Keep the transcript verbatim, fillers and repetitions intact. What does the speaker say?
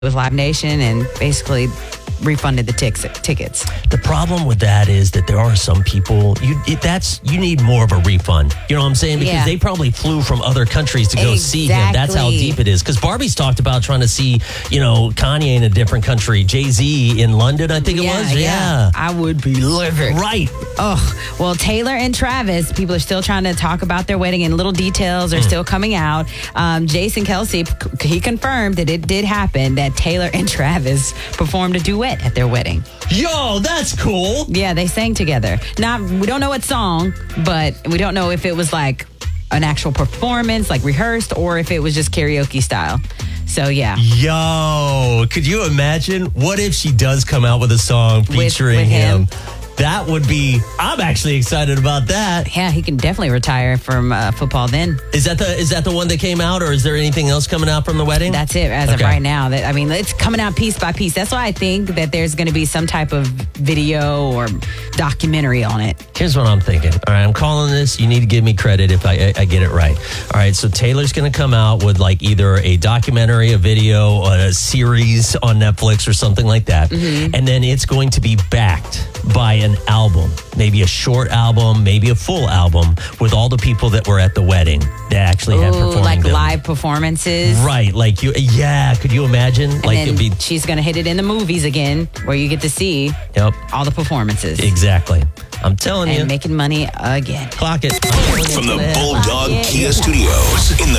with Live Nation and basically refunded the tix- tickets. The problem with that is that there are some people you it, that's you need more of a refund. You know what I'm saying? Because Yeah. they probably flew from other countries to go see him. That's how Exactly. deep it is. Because Barbie's talked about trying to see, you know, Kanye in a different country, Jay-Z in London, I think it Yeah, was. yeah. I would be livid. Right. Oh, well, Taylor and Travis, people are still trying to talk about their wedding and little details are Mm. still coming out. Um, Jason Kelsey, he confirmed that it did happen, that Taylor and Travis performed a duet at their wedding. Yo, that's cool. Yeah, they sang together. Not, we don't know what song, but we don't know if it was like an actual performance, like rehearsed, or if it was just karaoke style. So, yeah. Yo, could you imagine? What if she does come out with a song featuring with him? him? That would be, I'm actually excited about that. Yeah, he can definitely retire from uh, football then. Is that the is that the one that came out, or is there anything else coming out from the wedding? That's it as of Okay. right now. That I mean, it's coming out piece by piece. That's why I think that there's going to be some type of video or documentary on it. Here's what I'm thinking. All right, I'm calling this. You need to give me credit if I, I, I get it right. All right, so Taylor's going to come out with like either a documentary, a video, a series on Netflix or something like that. Mm-hmm. And then it's going to be backed by an album, maybe a short album, maybe a full album with all the people that were at the wedding that actually had Ooh, performed. like them. live performances. Right, like you, yeah, could you imagine? And like then it'd be, she's going to hit it in the movies again, where you get to see yep, all the performances exactly. I'm telling and you. making money again. Clock it. From the Bulldog Kia Studios in the